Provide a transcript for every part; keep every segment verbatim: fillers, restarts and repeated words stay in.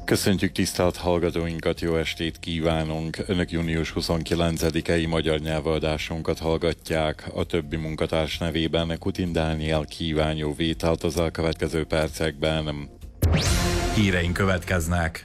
Köszöntjük tisztelt hallgatóinkat, jó estét kívánunk! Önök június huszonkilencedikei magyar nyelvadásunkat hallgatják. A többi munkatárs nevében Kutin Dániel kíván jó vételt az elkövetkező percekben. Híreink következnek.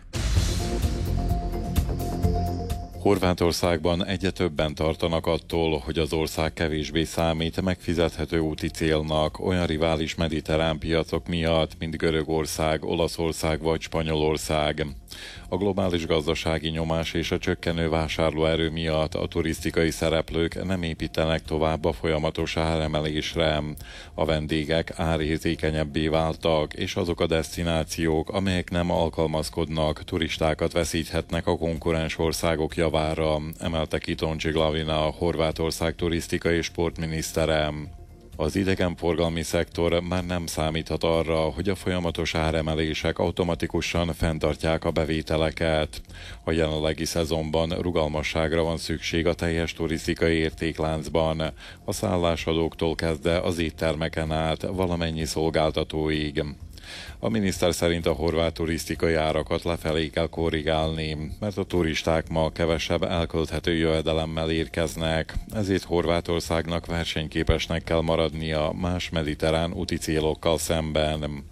Horvátországban egyre többen tartanak attól, hogy az ország kevésbé számít megfizethető úti célnak olyan rivális mediterrán piacok miatt, mint Görögország, Olaszország vagy Spanyolország. A globális gazdasági nyomás és a csökkenő vásárlóerő miatt a turisztikai szereplők nem építenek tovább a folyamatos áremelésre. A vendégek árérzékenyebbé váltak, és azok a desztinációk, amelyek nem alkalmazkodnak, turistákat veszíthetnek a konkurens országok javára, emelte ki Tonči Glavina, a Horvátország turisztikai és sportminisztere. Az idegenforgalmi szektor már nem számíthat arra, hogy a folyamatos áremelések automatikusan fenntartják a bevételeket. A jelenlegi szezonban rugalmasságra van szükség a teljes turisztikai értékláncban, a szállásadóktól kezdve az éttermeken át valamennyi szolgáltatóig. A miniszter szerint a horvát turisztikai árakat lefelé kell korrigálni, mert a turisták ma kevesebb elkölthető jövedelemmel érkeznek, ezért Horvátországnak versenyképesnek kell maradnia más mediterrán úti célokkal szemben.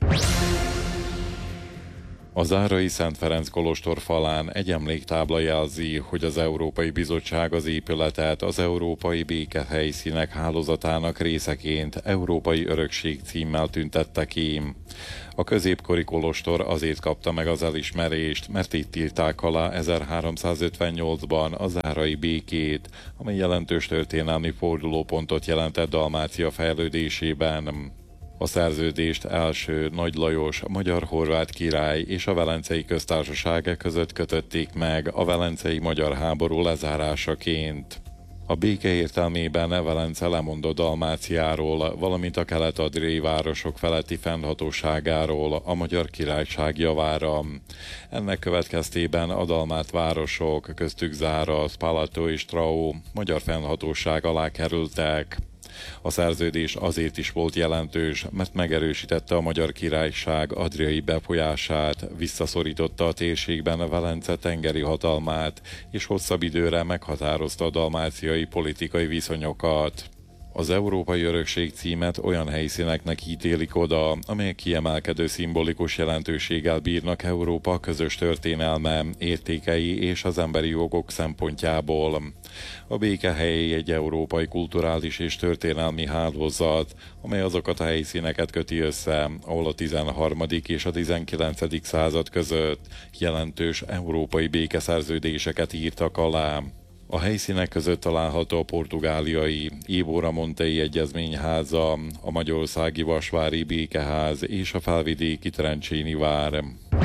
A zárai Szent Ferenc kolostor falán egy emléktábla jelzi, hogy az Európai Bizottság az épületet az Európai Békehelyszínek hálózatának részeként Európai Örökség címmel tüntette ki. A középkori kolostor azért kapta meg az elismerést, mert itt írták alá ezerháromszázötvennyolcban a zárai békét, amely jelentős történelmi fordulópontot jelentett Dalmácia fejlődésében. A szerződést első Nagy Lajos, magyar-horvát király és a Velencei Köztársaság között kötötték meg a velencei magyar háború lezárásaként. A béke értelmében Velence lemondott Dalmáciáról, valamint a kelet-adriai városok feletti fennhatóságáról a Magyar Királyság javára. Ennek következtében a dalmát városok, köztük Zára, Spalato és Trau magyar fennhatóság alá kerültek. A szerződés azért is volt jelentős, mert megerősítette a Magyar Királyság adriai befolyását, visszaszorította a térségben a Velence tengeri hatalmát, és hosszabb időre meghatározta a dalmáciai politikai viszonyokat. Az Európai Örökség címet olyan helyszíneknek ítélik oda, amelyek kiemelkedő szimbolikus jelentőséggel bírnak Európa közös történelme, értékei és az emberi jogok szempontjából. A békehely egy európai kulturális és történelmi hálózat, amely azokat a helyszíneket köti össze, ahol a tizenharmadik és a tizenkilencedik század között jelentős európai békeszerződéseket írtak alá. A helyszínek között található a portugáliai Évóra-Montei Egyezményháza, a magyarországi Vasvári Békeház és a felvidéki Trencséni vár.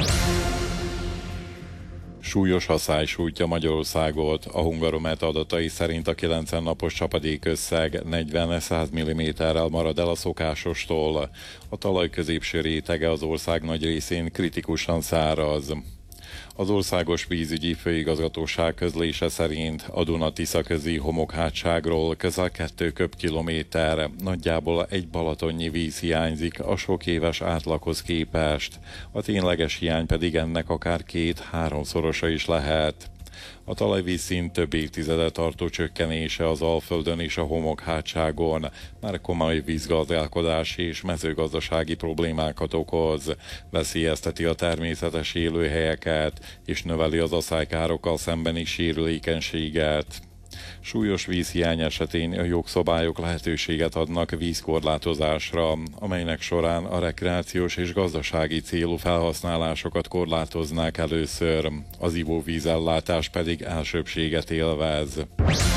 Súlyos haszály sújtja Magyarországot. A Hungaromet adatai szerint a kilencven napos csapadékösszeg negyven-száz milliméterrel marad el a szokásostól. A talaj középső rétege az ország nagy részén kritikusan száraz. Az Országos Vízügyi Főigazgatóság közlése szerint a Duna-Tisza közi homokhátságról közel kettő köbkilométer, nagyjából egy balatonnyi víz hiányzik a sok éves átlaghoz képest, a tényleges hiány pedig ennek akár két-háromszorosa is lehet. A talajvízszint több évtizedet tartó csökkenése az Alföldön és a homokhátságon már komoly vízgazdálkodási és mezőgazdasági problémákat okoz, veszélyezteti a természetes élőhelyeket és növeli az aszálykárokkal szembeni sérülékenységet. Súlyos vízhiány esetén a jogszabályok lehetőséget adnak vízkorlátozásra, amelynek során a rekreációs és gazdasági célú felhasználásokat korlátoznák először, az ivóvízellátás pedig elsőbbséget élvez.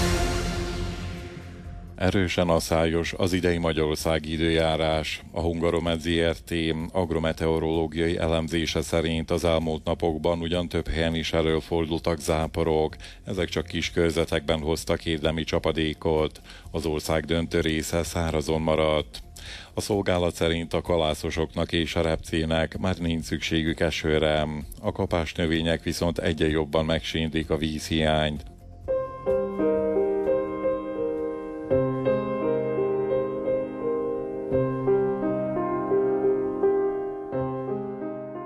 Erősen aszályos az idei magyarországi időjárás. A Hungaromet zé er té agrometeorológiai elemzése szerint az elmúlt napokban ugyan több helyen is előfordultak záporok, ezek csak kis körzetekben hoztak érdemi csapadékot. Az ország döntő része szárazon maradt. A szolgálat szerint a kalászosoknak és a repcének már nincs szükségük esőre. A kapás növények viszont egyre jobban megsínlik a vízhiányt.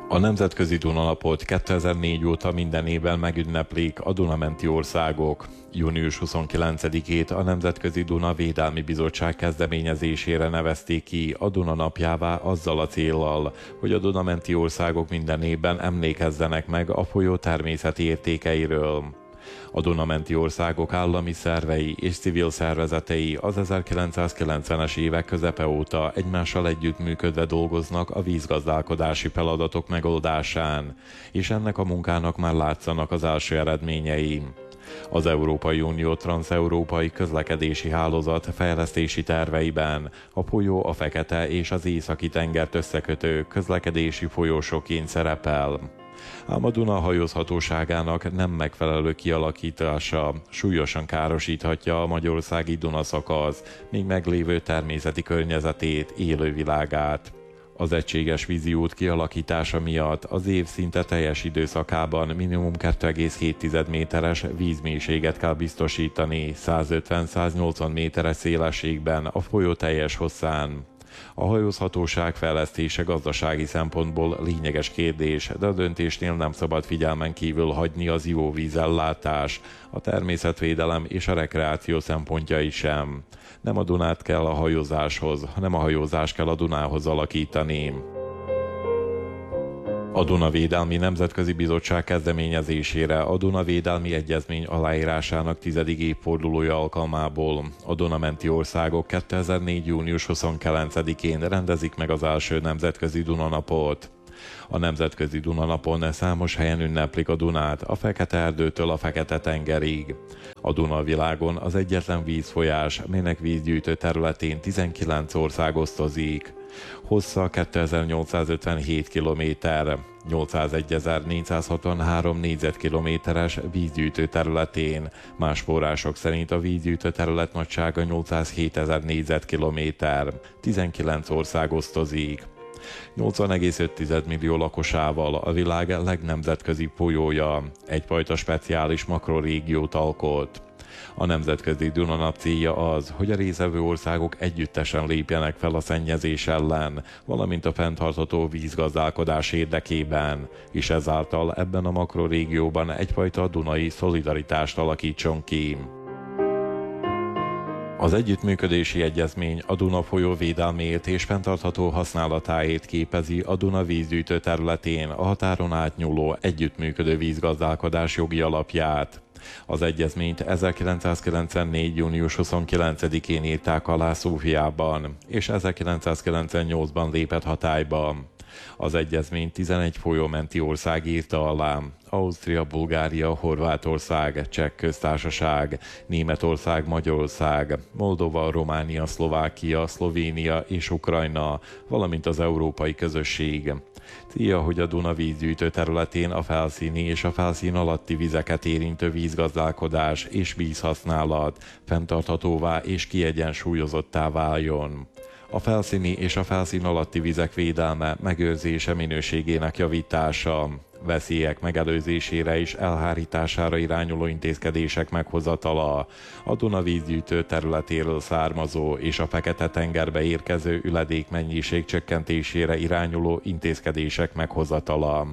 A Nemzetközi Dunanapot kétezer-négy óta minden évben megünneplik a Duna-menti országok. június huszonkilencedikét a Nemzetközi Duna Védelmi Bizottság kezdeményezésére nevezték ki a Duna napjává azzal a céllal, hogy a Duna-menti országok minden évben emlékezzenek meg a folyó természeti értékeiről. A Duna-menti országok állami szervei és civil szervezetei az ezerkilencszázkilencvenes évek közepe óta egymással együttműködve dolgoznak a vízgazdálkodási feladatok megoldásán, és ennek a munkának már látszanak az első eredményei. Az Európai Unió transzeurópai közlekedési hálózat fejlesztési terveiben a folyó a Fekete és az Északi tengert összekötő közlekedési folyósokként szerepel. Ám a Duna hajózhatóságának nem megfelelő kialakítása súlyosan károsíthatja a magyarországi Duna szakasz még meglévő természeti környezetét, élővilágát. Az egységes víziút kialakítása miatt az év szinte teljes időszakában minimum két egész hét méteres vízmélységet kell biztosítani százötven-száznyolcvan méteres szélességben a folyó teljes hosszán. A hajózhatóság fejlesztése gazdasági szempontból lényeges kérdés, de a döntésnél nem szabad figyelmen kívül hagyni az ivóvízellátás, a természetvédelem és a rekreáció szempontjai sem. Nem a Dunát kell a hajózáshoz, hanem a hajózás kell a Dunához alakítani. A Duna Védelmi Nemzetközi Bizottság kezdeményezésére a Duna Védelmi Egyezmény aláírásának tizedik évfordulója alkalmából a Duna-menti országok kétezer-négy. június huszonkilencedikén rendezik meg az első Nemzetközi Dunanapot. A Nemzetközi Dunanapon számos helyen ünneplik a Dunát, a Fekete-erdőtől a Fekete-tengerig. A Duna a világon az egyetlen vízfolyás, melynek vízgyűjtő területén tizenkilenc ország osztozik. Hossza kétezer-nyolcszázötvenhét kilométer, nyolcszázegyezer-négyszázhatvanhárom négyzetkilométeres vízgyűjtő területén, más források szerint a vízgyűjtő terület nagysága nyolcszázhétezer négyzetkilométer, tizenkilenc ország osztozik. nyolcvan egész öt millió lakosával a világ legnemzetközi folyója, egyfajta speciális makrorégiót alkot. A Nemzetközi Dunanap célja az, hogy a résztvevő országok együttesen lépjenek fel a szennyezés ellen, valamint a fenntartható vízgazdálkodás érdekében, és ezáltal ebben a makrorégióban egyfajta dunai szolidaritást alakítson ki. Az együttműködési egyezmény a Duna folyó védelmét és fenntartható használatáért képezi a Duna vízgyűjtő területén a határon átnyúló együttműködő vízgazdálkodás jogi alapját. Az egyezményt ezerkilencszázkilencvennégy. június huszonkilencedikén írták alá Szófiában, és ezerkilencszázkilencvennyolcban lépett hatályba. Az egyezményt tizenegy folyómenti ország írta alá: Ausztria, Bulgária, Horvátország, Cseh köztársaság, Németország, Magyarország, Moldova, Románia, Szlovákia, Szlovénia és Ukrajna, valamint az Európai Közösség. Célja, hogy a Duna vízgyűjtő területén a felszíni és a felszín alatti vizeket érintő vízgazdálkodás és vízhasználat fenntarthatóvá és kiegyensúlyozottá váljon. A felszíni és a felszín alatti vizek védelme, megőrzése, minőségének javítása, veszélyek megelőzésére és elhárítására irányuló intézkedések meghozatala, a Duna vízgyűjtő területéről származó és a Fekete-tengerbe érkező üledék mennyiség csökkentésére irányuló intézkedések meghozatala.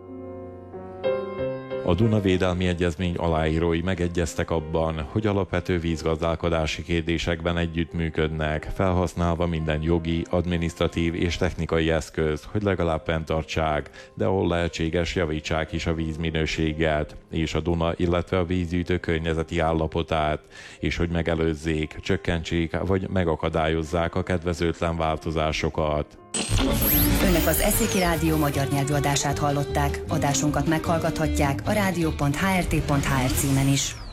A Duna Védelmi Egyezmény aláírói megegyeztek abban, hogy alapvető vízgazdálkodási kérdésekben együttműködnek, felhasználva minden jogi, adminisztratív és technikai eszközt, hogy legalább fenntartsák, de ahol lehetséges, javítsák is a vízminőséget, és a Duna, illetve a vízgyűjtő környezeti állapotát, és hogy megelőzzék, csökkentsék vagy megakadályozzák a kedvezőtlen változásokat. Önök az Eszéki Rádió magyar nyelvű adását hallották. Adásunkat meghallgathatják a rádió pont há er té pont há er címen is.